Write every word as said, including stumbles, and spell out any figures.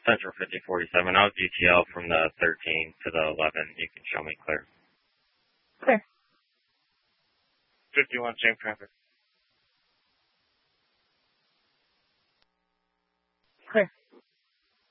Central fifty forty-seven. I'll D T L from the thirteen to the eleven. You can show me clear. Clear. fifty-one, same traffic. Clear.